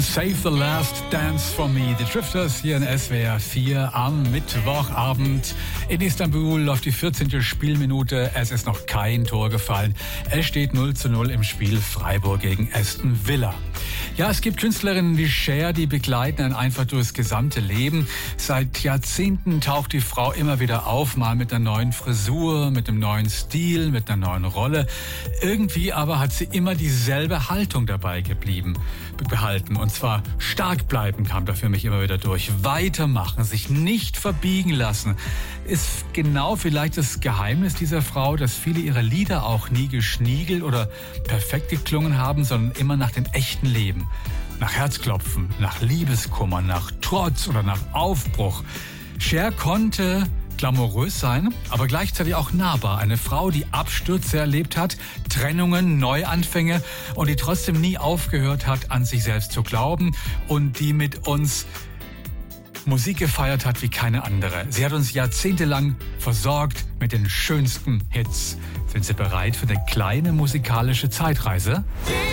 Save the Last Dance for Me. Die Drifters hier in SWR 4 am Mittwochabend. In Istanbul läuft die 14. Spielminute. Es ist noch kein Tor gefallen. Es steht 0:0 im Spiel Freiburg gegen Aston Villa. Ja, es gibt Künstlerinnen wie Cher, die begleiten einen einfach durchs gesamte Leben. Seit Jahrzehnten taucht die Frau immer wieder auf, mal mit einer neuen Frisur, mit einem neuen Stil, mit einer neuen Rolle. Irgendwie aber hat sie immer dieselbe Haltung dabei behalten. Und zwar stark bleiben kam da für mich immer wieder durch. Weitermachen, sich nicht verbiegen lassen. Ist genau vielleicht das Geheimnis dieser Frau, dass viele ihrer Lieder auch nie geschniegelt oder perfekt geklungen haben, sondern immer nach dem echten Leben. Nach Herzklopfen, nach Liebeskummer, nach Trotz oder nach Aufbruch. Cher konnte glamourös sein, aber gleichzeitig auch nahbar. Eine Frau, die Abstürze erlebt hat, Trennungen, Neuanfänge und die trotzdem nie aufgehört hat, an sich selbst zu glauben und die mit uns Musik gefeiert hat wie keine andere. Sie hat uns jahrzehntelang versorgt mit den schönsten Hits. Sind Sie bereit für eine kleine musikalische Zeitreise?